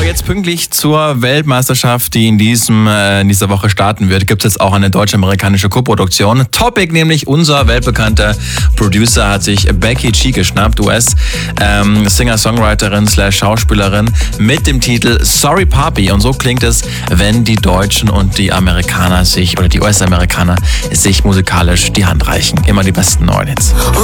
jetzt pünktlich zur Weltmeisterschaft, die in dieser Woche starten wird, gibt es jetzt auch eine deutsch-amerikanische Koproduktion. Topic, nämlich unser weltbekannter Producer, hat sich Becky G geschnappt, US-Singer-Songwriterin / Schauspielerin, mit dem Titel Sorry Papi. Und so klingt es, wenn die Deutschen und die Amerikaner die US-Amerikaner sich musikalisch die Hand reichen. Immer die besten neuen Hits.